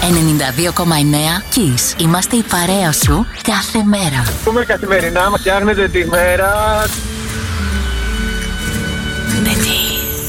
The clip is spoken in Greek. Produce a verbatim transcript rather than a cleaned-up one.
ενενήντα δύο κόμμα εννέα Kiss. Είμαστε η παρέα σου κάθε μέρα. Πούμε καθημερινά, μας φτιάχνετε τη μέρα.